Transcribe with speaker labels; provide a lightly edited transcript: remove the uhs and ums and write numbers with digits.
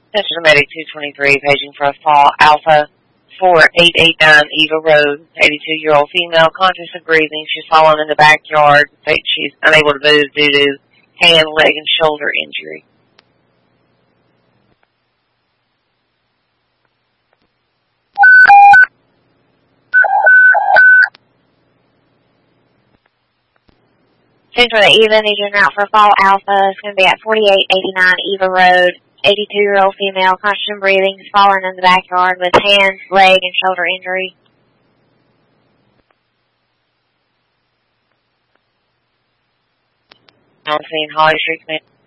Speaker 1: Central Medic 223, paging for a fall. Alpha 4889 Eva Road, 82-year-old female, conscious of breathing. She's fallen in the backyard. She's unable to move due to hand, leg, and shoulder injury.
Speaker 2: Central to Eva, need you route for fall. Alpha. It's going to be at 4889 Eva Road. 82-year-old female, conscious of breathing, fallen in the backyard with hand, leg, and shoulder injury.
Speaker 1: On scene, Holly Street,